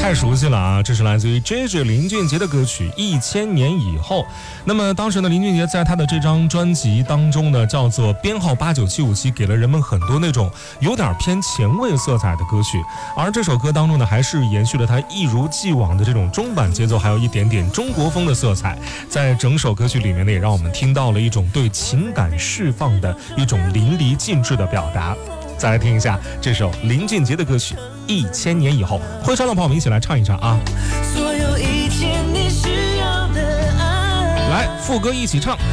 太熟悉了啊！这是来自于 JJ 林俊杰的歌曲《1000年以后》。那么当时呢，林俊杰在他的这张专辑当中呢，叫做编号89757，给了人们很多那种有点偏前卫色彩的歌曲。而这首歌当中呢，还是延续了他一如既往的这种中板节奏，还有一点点中国风的色彩。在整首歌曲里面呢，也让我们听到了一种对情感释放的一种淋漓尽致的表达。再来听一下这首林俊杰的歌曲《1000年以后》，会唱的朋友们一起来唱一唱啊！ 所有一切你需要的爱， 来，副歌一起唱。